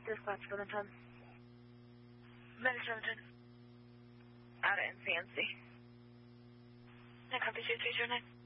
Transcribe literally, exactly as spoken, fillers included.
Dispatch, Valentine. Valentine. Är det en C N C? I copy two three zero nine.